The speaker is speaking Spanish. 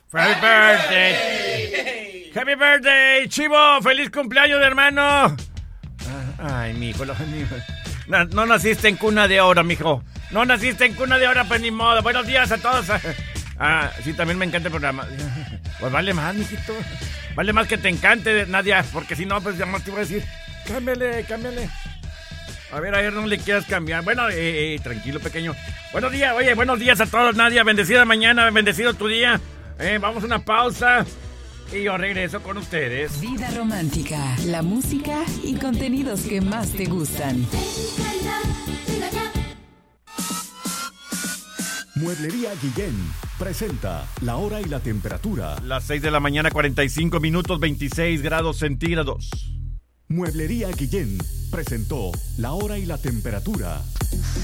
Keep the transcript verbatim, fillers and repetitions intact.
Happy birthday. Happy birthday, Chivo. Feliz cumpleaños, hermano. Ay, mijo, lo, no, no naciste en cuna de oro, mijo. No naciste en cuna de oro, pues ni modo. Buenos días a todos. Ah, sí, también me encanta el programa. Pues vale más, mijito. Vale más que te encante, Nadia, porque si no, pues ya más te voy a decir, cámbiale, cámbiale. A ver, a ver, no le quieras cambiar. Bueno, eh, eh, tranquilo, pequeño. Buenos días, oye, buenos días a todos, Nadia. Bendecida mañana, bendecido tu día. Eh, vamos a una pausa y yo regreso con ustedes. Vida romántica, la música y contenidos que más te gustan. Mueblería Guillén presenta la hora y la temperatura. Las seis de la mañana, cuarenta y cinco minutos, veintiséis grados centígrados. Mueblería Guillén presentó la hora y la temperatura.